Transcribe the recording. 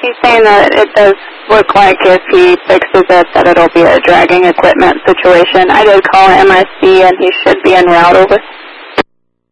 he's saying that it does look like if he fixes it that it'll be a dragging equipment situation. I did call MRC and he should be en route over.